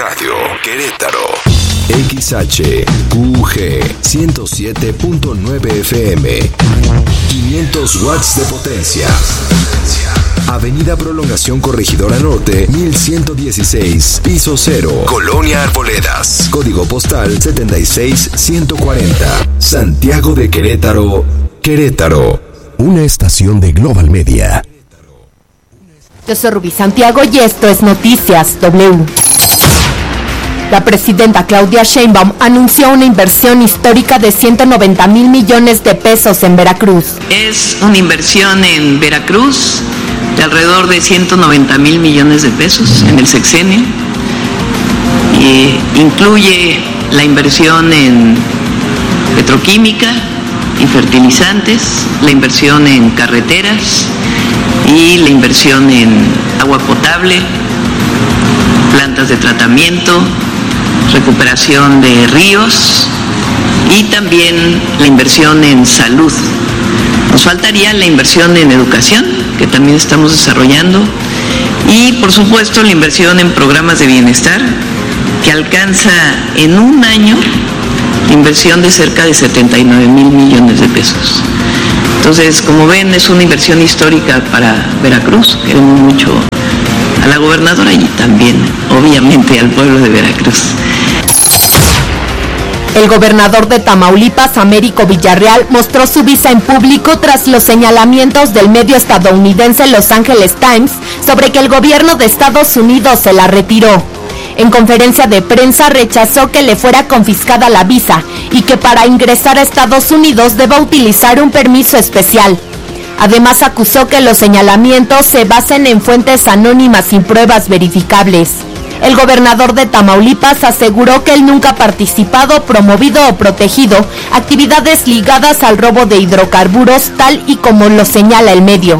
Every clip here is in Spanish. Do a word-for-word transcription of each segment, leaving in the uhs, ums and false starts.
Radio Querétaro. X H U G ciento siete punto nueve F M. quinientos watts de potencia. Avenida Prolongación Corregidora Norte, mil ciento dieciséis, piso cero, Colonia Arboledas. Código postal setenta y seis ciento cuarenta. Santiago de Querétaro, Querétaro. Una estación de Global Media. Yo soy Rubí Santiago y esto es Noticias W. La presidenta Claudia Sheinbaum anunció una inversión histórica de ciento noventa mil millones de pesos en Veracruz. Es una inversión en Veracruz de alrededor de ciento noventa mil millones de pesos en el sexenio. Eh, incluye la inversión en petroquímica y fertilizantes, la inversión en carreteras y la inversión en agua potable, plantas de tratamiento, recuperación de ríos y también la inversión en salud. Nos faltaría la inversión en educación, que también estamos desarrollando, y por supuesto la inversión en programas de bienestar, que alcanza en un año la inversión de cerca de setenta y nueve mil millones de pesos. Entonces, como ven, es una inversión histórica para Veracruz. Queremos mucho a la gobernadora y también, obviamente, al pueblo de Veracruz. El gobernador de Tamaulipas, Américo Villarreal, mostró su visa en público tras los señalamientos del medio estadounidense Los Angeles Times sobre que el gobierno de Estados Unidos se la retiró. En conferencia de prensa rechazó que le fuera confiscada la visa y que para ingresar a Estados Unidos deba utilizar un permiso especial. Además acusó que los señalamientos se basen en fuentes anónimas sin pruebas verificables. El gobernador de Tamaulipas aseguró que él nunca ha participado, promovido o protegido actividades ligadas al robo de hidrocarburos, tal y como lo señala el medio.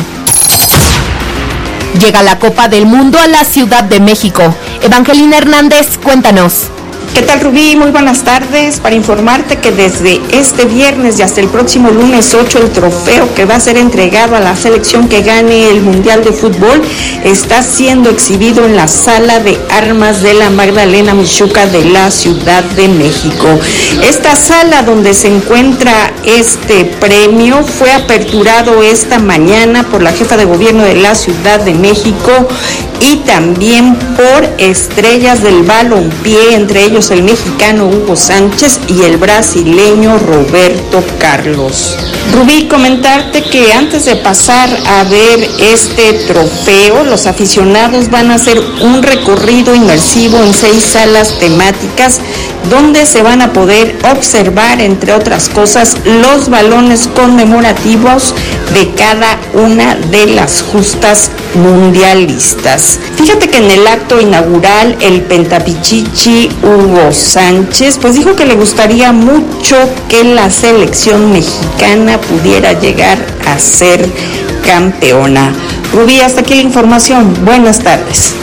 Llega la Copa del Mundo a la Ciudad de México. Evangelina Hernández, cuéntanos. ¿Qué tal, Rubí? Muy buenas tardes. Para informarte que desde este viernes y hasta el próximo lunes ocho, el trofeo que va a ser entregado a la selección que gane el Mundial de Fútbol está siendo exhibido en la Sala de Armas de la Magdalena Mixhuca de la Ciudad de México. Esta sala donde se encuentra este premio fue aperturado esta mañana por la jefa de gobierno de la Ciudad de México y también por estrellas del balompié, entre ellos el mexicano Hugo Sánchez y el brasileño Roberto Carlos. Rubí, comentarte que antes de pasar a ver este trofeo, los aficionados van a hacer un recorrido inmersivo en seis salas temáticas donde se van a poder observar, entre otras cosas, los balones conmemorativos de cada una de las justas mundialistas. Fíjate que en el acto inaugural, el pentapichichi Hugo Sánchez pues dijo que le gustaría mucho que la selección mexicana pudiera llegar a ser campeona. Rubí, hasta aquí la información. Buenas tardes.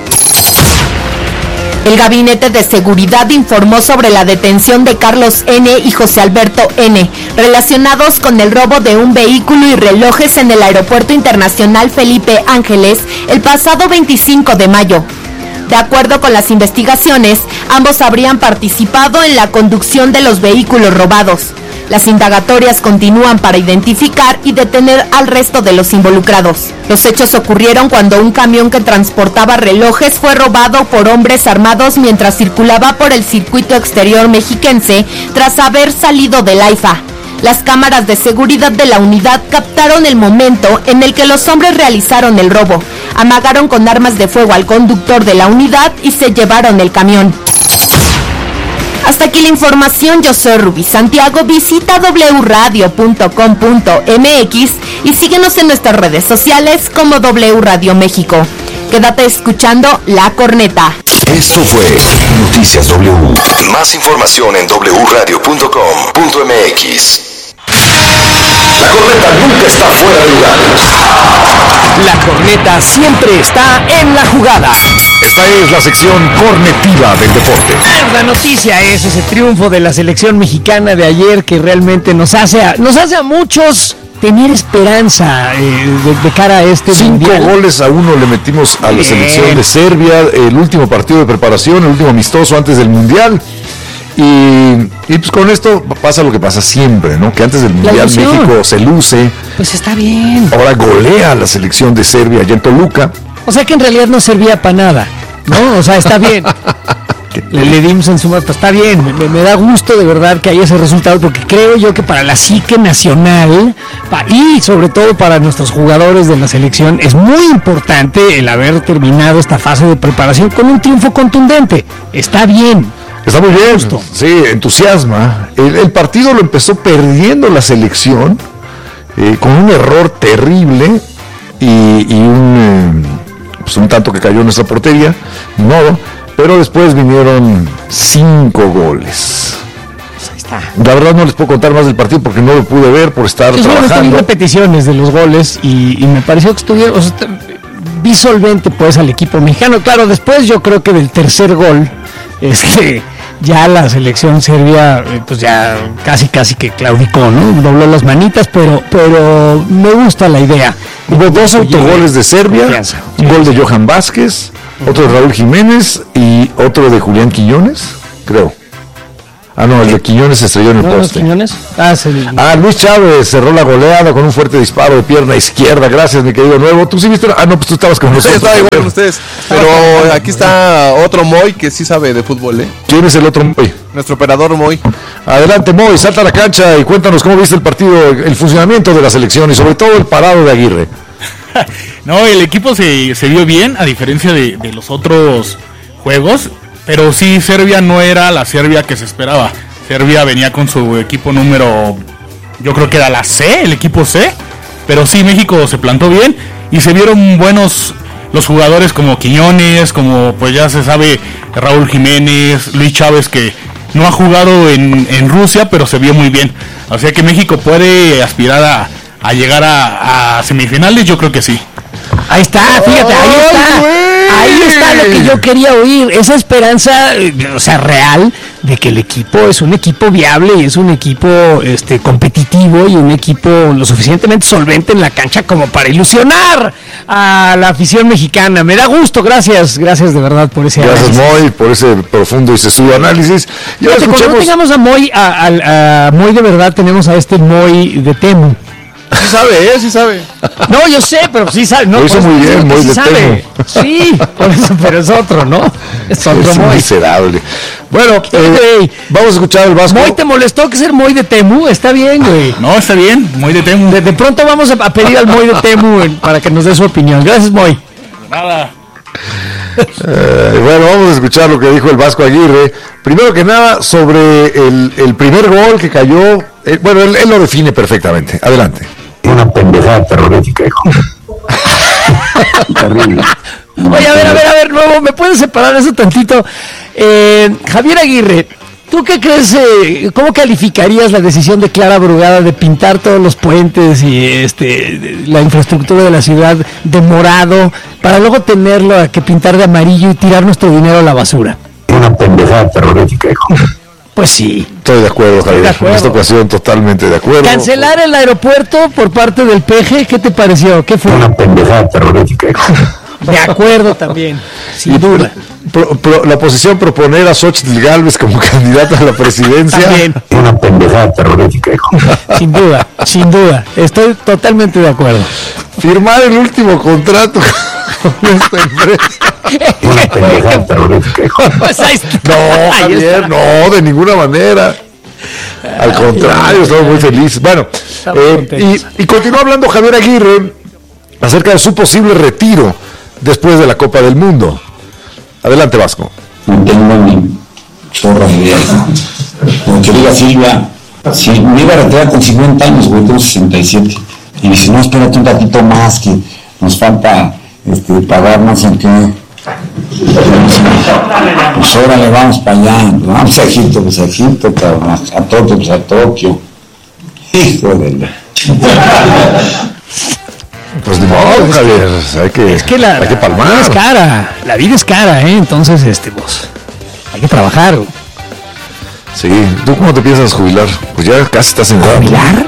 El Gabinete de Seguridad informó sobre la detención de Carlos N. y José Alberto N., relacionados con el robo de un vehículo y relojes en el Aeropuerto Internacional Felipe Ángeles el pasado veinticinco de mayo. De acuerdo con las investigaciones, ambos habrían participado en la conducción de los vehículos robados. Las indagatorias continúan para identificar y detener al resto de los involucrados. Los hechos ocurrieron cuando un camión que transportaba relojes fue robado por hombres armados mientras circulaba por el circuito exterior mexiquense tras haber salido del AIFA. Las cámaras de seguridad de la unidad captaron el momento en el que los hombres realizaron el robo, amagaron con armas de fuego al conductor de la unidad y se llevaron el camión. Hasta aquí la información, yo soy Rubí Santiago, visita doble u radio punto com punto m x y síguenos en nuestras redes sociales como W Radio México. Quédate escuchando La Corneta. Esto fue Noticias W. Más información en doble u radio punto com punto m x. La corneta nunca está fuera de lugar. La corneta siempre está en la jugada. Esta es la sección cornetiva del deporte. La noticia es ese triunfo de la selección mexicana de ayer que realmente nos hace a, nos hace a muchos tener esperanza eh, de, de cara a este Cinco mundial. goles a uno le metimos a la Bien. selección de Serbia, el último partido de preparación, el último amistoso antes del mundial. Y, y pues con esto pasa lo que pasa siempre, ¿no? Que antes del mundial ilusión. México se luce, Pues está bien. ahora golea a la selección de Serbia allá en Toluca. O sea que en realidad no servía para nada, ¿no? O sea, está bien. Le, le dimos en su mano, pues está bien, me, me da gusto de verdad que haya ese resultado, porque creo yo que para la psique nacional pa, y sobre todo para nuestros jugadores de la selección es muy importante el haber terminado esta fase de preparación con un triunfo contundente. Está bien. Está muy bien, Justo. sí, entusiasma. El, el partido lo empezó perdiendo la selección eh, con un error terrible y, y un, eh, pues un tanto que cayó en nuestra portería, ni modo, pero después vinieron cinco goles. Pues ahí está. La verdad no les puedo contar más del partido porque no lo pude ver por estar Yo solamente vi trabajando. repeticiones de los goles y, y me pareció que estuvieron, o sea, está- vi solvente pues al equipo mexicano. Claro, después yo creo que del tercer gol, este, ya la selección serbia, eh, pues ya casi casi que claudicó, ¿no? Dobló las manitas, pero, pero me gusta la idea. Hubo dos autogoles de Serbia, Confianza. un gol de Johan Vázquez, otro de Raúl Jiménez y otro de Julián Quiñones, creo. Ah, no, el de Quiñones se estrelló en el ¿No, los poste. Quiñones? Ah, es el- Ah, Luis Chávez cerró la goleada con un fuerte disparo de pierna izquierda. Gracias, mi querido Nuevo. ¿Tú sí viste? Ah, no, pues tú estabas con Sí, nosotros. estaba igual con ustedes. Pero aquí está otro Moy que sí sabe de fútbol, ¿eh? ¿Quién es el otro Moy? Nuestro operador Moy. Adelante, Moy, salta a la cancha y cuéntanos cómo viste el partido, el funcionamiento de la selección y sobre todo el parado de Aguirre. No, el equipo se, se vio bien, a diferencia de, de los otros juegos, pero sí, Serbia no era la Serbia que se esperaba. Serbia venía con su equipo número, yo creo que era la C, el equipo C, pero sí, México se plantó bien y se vieron buenos los jugadores como Quiñones, como pues ya se sabe, Raúl Jiménez, Luis Chávez, que no ha jugado en, en Rusia, pero se vio muy bien. O sea que México puede aspirar a, a llegar a, a semifinales, yo creo que sí. Ahí está, fíjate, ahí está. Ahí está lo que yo quería oír. Esa esperanza, eh, o sea, real, de que el equipo es un equipo viable y es un equipo este, competitivo y un equipo lo suficientemente solvente en la cancha como para ilusionar a la afición mexicana. Me da gusto, gracias, gracias de verdad por ese Gracias, análisis. Moy, por ese profundo y sesudo análisis. Y ahora Fíjate, cuando no escuchemos. tengamos a Moy, a, a- a Moy de verdad, tenemos a este Moy de Temu. Sí sabe, ¿eh? Sí sabe. No, yo sé, pero sí sabe. No, Lo hizo por eso muy digo bien, que Moy sí de sabe. Temu. Sí, por eso, pero es otro, ¿no? Es otro Es un Moy. miserable. Bueno, eh, güey? vamos a escuchar el Vasco. Moy, ¿te molestó que ser Moy de Temu? Está bien, güey. No, está bien, muy de Temu. De, de pronto vamos a, a pedir al Moy de Temu en- para que nos dé su opinión. Gracias, Moy. Nada. Eh, bueno, vamos a escuchar lo que dijo el Vasco Aguirre. Primero que nada, sobre el, el primer gol que cayó. eh, bueno, él, él lo define perfectamente. Adelante. Una pendejada terrorífica, hijo. Terrible. Oye, a ver, a ver, a ver, nuevo, ¿me puedes separar eso tantito? Eh, Javier Aguirre, ¿tú qué crees, eh, cómo calificarías la decisión de Clara Brugada de pintar todos los puentes y este de- la infraestructura de la ciudad de morado para luego tenerlo a que pintar de amarillo y tirar nuestro dinero a la basura? Una pendejada terrorífica, hijo. Pues sí. Estoy de acuerdo, Javier. de acuerdo. En esta ocasión, totalmente de acuerdo. Cancelar el aeropuerto por parte del P G, ¿qué te pareció? ¿Qué fue? Una pendejada terrorífica, hijo. De acuerdo también, sin duda. Pro- pro- la oposición proponer a Xóchitl Gálvez como candidata a la presidencia. También, Una pendejada terrorífica, hijo. sin duda, sin duda. Estoy totalmente de acuerdo. Firmar el último contrato con esta empresa. Una pendejada terrorífica, hijo. Pues ahí está. No, Ahí Javier, está. no, de ninguna manera. Al contrario, estamos muy felices. Bueno, Estamos eh, contentos. y, y continuó hablando Javier Aguirre acerca de su posible retiro después de la Copa del Mundo. Adelante, Vasco. No tengo ni chorra de idea, hijo. Como querida Silvia, si me iba a retirar con cincuenta años, güey, tengo sesenta y siete. Y dice, no, espérate un ratito más, que nos falta este, pagar no sé qué. Pues órale, vamos para allá. Vamos a Egipto, pues a Egipto, cabrón. A Tokio, pues a Tokio. Hijo de la... Pues ni modo, Javier. Hay que, Es que la, hay que la vida palmar. es cara, la vida es cara, ¿eh? Entonces, este, pues, hay que trabajar. Sí, ¿tú cómo te piensas jubilar? Pues ya casi estás en edad. ¿Jubilar?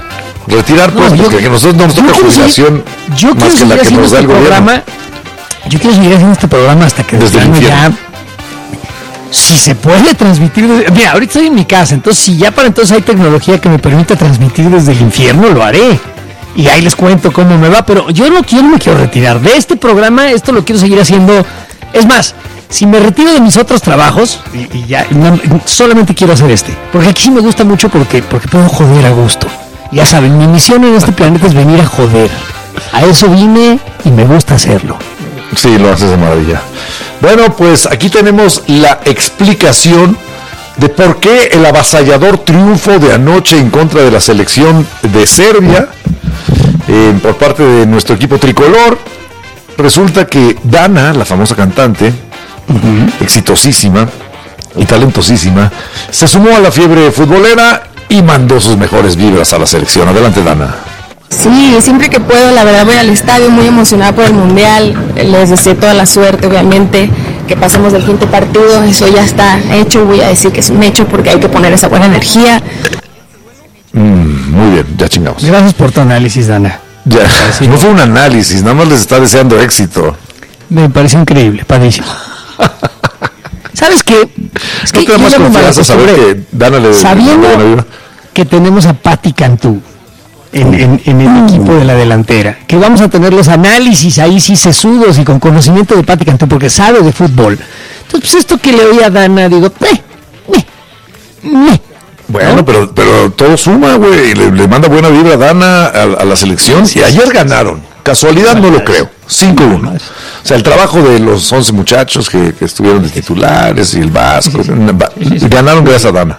Retirar, pues, No, yo- porque a nosotros no nos yo toca quiero jubilación seguir- yo más quiero que la seguir que haciendo nos da el este gobierno. programa. Yo quiero seguir haciendo este programa hasta que de Desde el plano ya. infierno. Si se puede transmitir desde, mira, ahorita estoy en mi casa, entonces si ya para entonces hay tecnología que me permita transmitir desde el infierno, lo haré. Y ahí les cuento cómo me va, pero yo no quiero, no me quiero retirar de este programa, esto lo quiero seguir haciendo. Es más, si me retiro de mis otros trabajos, y, y ya no, solamente quiero hacer este, porque aquí sí me gusta mucho porque, porque puedo joder a gusto. Ya saben, mi misión en este planeta es venir a joder. A eso vine y me gusta hacerlo. Sí, lo haces de maravilla. Bueno, pues aquí tenemos la explicación de por qué el avasallador triunfo de anoche en contra de la selección de Serbia eh, por parte de nuestro equipo tricolor. Resulta que Dana, la famosa cantante, uh-huh. exitosísima y talentosísima, se sumó a la fiebre futbolera y mandó sus mejores vibras a la selección. Adelante, Dana. Sí, siempre que puedo, la verdad voy al estadio muy emocionada por el Mundial, les deseo toda la suerte, obviamente, que pasemos del quinto partido, eso ya está hecho, voy a decir que es un hecho porque hay que poner esa buena energía. Mm, muy bien, ya chingamos. Gracias por tu análisis, Dana. Ya, sí, no fue un análisis, nada más les está deseando éxito. Me parece increíble, padrísimo. ¿Sabes qué? Es que no te da más confianza saber que Dana le sabiendo le que tenemos a Pati Cantú en, en, en el equipo de la delantera, que vamos a tener los análisis ahí sí sesudos y con conocimiento de Pati Cantú porque sabe de fútbol. Entonces, pues esto que le oí a Dana, digo, eh, eh, eh. Bueno, ¿no? pero, pero todo suma, güey, le, le manda buena vibra a Dana a, a la selección y ayer ganaron. Casualidad no lo creo, cinco uno. O sea, el trabajo de los once muchachos que, que estuvieron de titulares y el Vasco, ganaron gracias a Dana.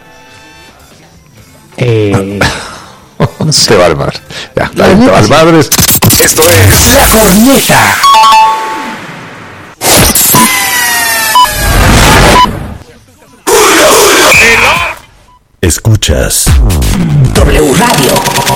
Eh... No sé. Te vale madre. Ya, la te vale madre. Esto es La Corneta. Escuchas W Radio.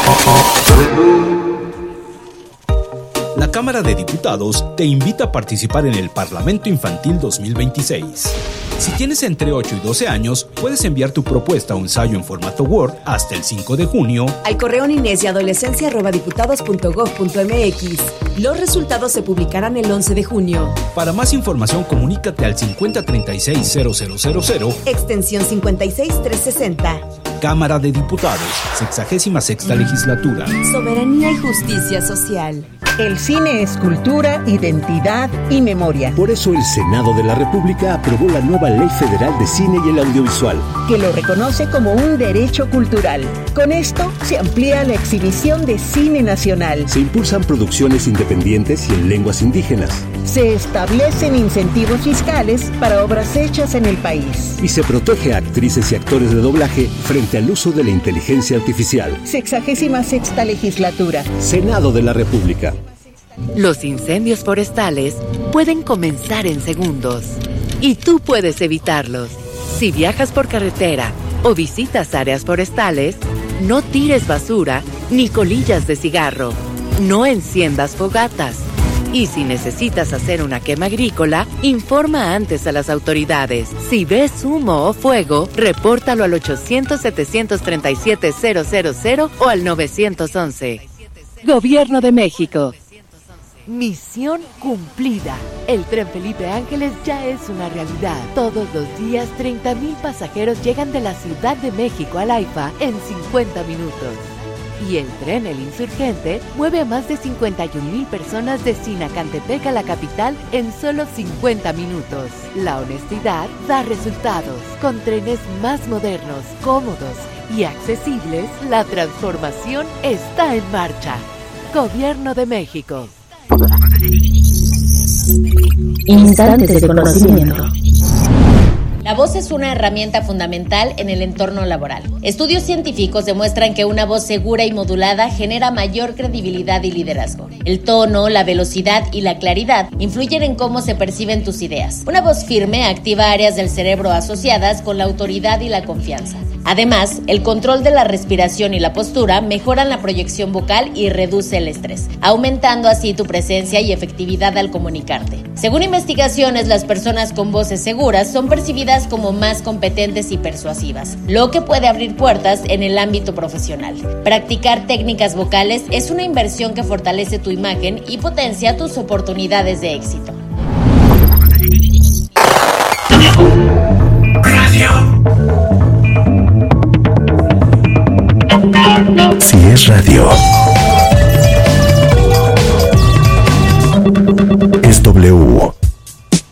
La Cámara de Diputados te invita a participar en el Parlamento Infantil dos mil veintiséis. Si tienes entre ocho y doce años, puedes enviar tu propuesta o ensayo en formato Word hasta el cinco de junio al correo niñez y adolescencia arroba diputados punto gob punto mx. Los resultados se publicarán el once de junio. Para más información, comunícate al cincuenta treinta y seis cero cero cero cero, extensión cincuenta y seis trescientos sesenta. Cámara de Diputados, sexagésima sexta legislatura. Soberanía y justicia social. El cine es cultura, identidad y memoria. Por eso el Senado de la República aprobó la nueva Ley Federal de Cine y el Audiovisual, que lo reconoce como un derecho cultural. Con esto se amplía la exhibición de cine nacional. Se impulsan producciones independientes y en lenguas indígenas. Se establecen incentivos fiscales para obras hechas en el país. Y se protege a actrices y actores de doblaje frente al uso de la inteligencia artificial. Sexagésima sexta legislatura. Senado de la República. Los incendios forestales pueden comenzar en segundos y tú puedes evitarlos. Si viajas por carretera o visitas áreas forestales, no tires basura ni colillas de cigarro. No enciendas fogatas. Y si necesitas hacer una quema agrícola, informa antes a las autoridades. Si ves humo o fuego, repórtalo al ochocientos, setecientos treinta y siete, cero cero cero o al nueve once. Gobierno de México. Misión cumplida. El tren Felipe Ángeles ya es una realidad. Todos los días, treinta mil pasajeros llegan de la Ciudad de México al AIFA en cincuenta minutos. Y el tren El Insurgente mueve a más de cincuenta y un mil personas de Sinacantepec a la capital en solo cincuenta minutos. La honestidad da resultados. Con trenes más modernos, cómodos y accesibles, la transformación está en marcha. Gobierno de México. Instantes de conocimiento. La voz es una herramienta fundamental en el entorno laboral. Estudios científicos demuestran que una voz segura y modulada genera mayor credibilidad y liderazgo. El tono, la velocidad y la claridad influyen en cómo se perciben tus ideas. Una voz firme activa áreas del cerebro asociadas con la autoridad y la confianza. Además, el control de la respiración y la postura mejoran la proyección vocal y reduce el estrés, aumentando así tu presencia y efectividad al comunicarte. Según investigaciones, las personas con voces seguras son percibidas como más competentes y persuasivas, lo que puede abrir puertas en el ámbito profesional. Practicar técnicas vocales es una inversión que fortalece tu imagen y potencia tus oportunidades de éxito. Radio. Si es radio, es W.